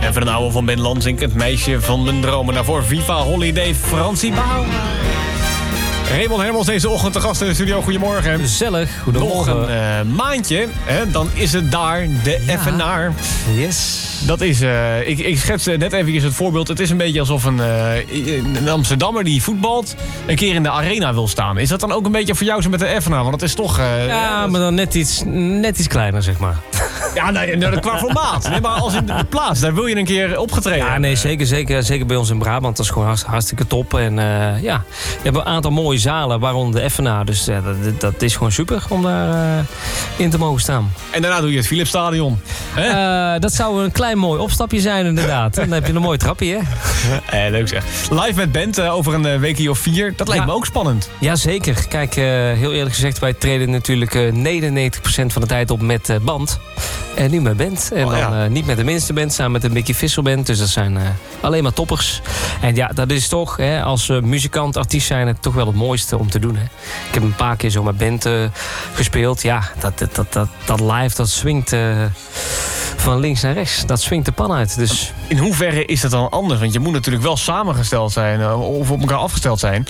Even een oude van Ben Lansink, het meisje van mijn dromen. Daarvoor Viva Holiday, Francie Bouw. Raymond Hermans deze ochtend te gast in de studio. Goedemorgen. Gezellig, goedemorgen. Nog een maandje, hè, dan is het daar de FNR. Yes. Dat is, ik schets net even het voorbeeld. Het is een beetje alsof een Amsterdammer die voetbalt een keer in de arena wil staan. Is dat dan ook een beetje voor jou zo met de FNR? Want het is toch... ja, maar dan net iets kleiner, zeg maar. Ja, nee, qua formaat. Nee, maar als in de plaats, daar wil je een keer opgetreden. Ja, nee, zeker bij ons in Brabant. Dat is gewoon hartstikke top. En ja, we hebben een aantal mooie zalen, waaronder de FNA. Dus dat is gewoon super om daar in te mogen staan. En daarna doe je het Philipsstadion. Dat zou een klein mooi opstapje zijn, inderdaad. Dan heb je een mooi trapje, hè? Leuk zeg. Live met band over een weekje of 4. Dat lijkt me ook spannend. Ja, zeker. Kijk, heel eerlijk gezegd, wij treden natuurlijk 99% van de tijd op met band. En nu met band. En dan niet met de minste band, samen met de Mickey Vissel Band. Dus dat zijn alleen maar toppers. En ja, dat is toch, hè, als muzikant, artiest zijn, het toch wel het mooiste om te doen. Hè. Ik heb een paar keer zo met band gespeeld. Ja, dat live, dat swingt van links naar rechts. Dat swingt de pan uit. Dus... In hoeverre is dat dan anders? Want je moet natuurlijk wel samengesteld zijn of op elkaar afgesteld zijn.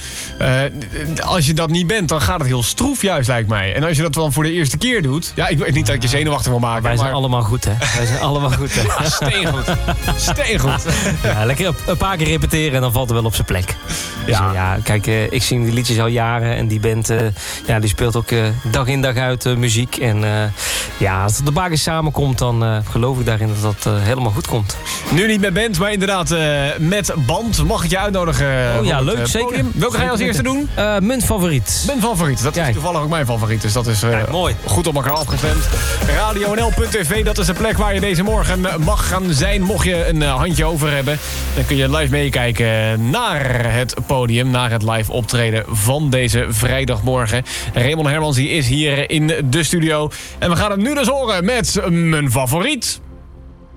Als je dat niet bent, dan gaat het heel stroef juist, lijkt mij. En als je dat dan voor de eerste keer doet... Ja, ik weet niet dat ik je zenuwachtig wil maken. Wij zijn allemaal goed, hè? Wij zijn allemaal goed, hè? Ja, steengoed. Ja, lekker een paar keer repeteren en dan valt het wel op zijn plek. Ja. Dus, ja, kijk, ik zing die liedjes al jaren. En die band, die speelt ook dag in dag uit muziek. En ja, als het een paar keer samenkomt, dan geloof ik daarin dat dat helemaal goed komt. Nu niet met band, maar inderdaad met band. Mag ik je uitnodigen? Oh ja, leuk, zeker. Welke ga je als eerste doen? Mijn favoriet. Mijn favoriet. Dat is toevallig ook mijn favoriet. Dus dat is mooi. Goed op elkaar afgestemd. RadioNL.tv, dat is de plek waar je deze morgen mag gaan zijn. Mocht je een handje over hebben, dan kun je live meekijken naar het podium. Naar het live optreden van deze vrijdagmorgen. Raymond Hermans die is hier in de studio. En we gaan het nu dus horen met mijn favoriet.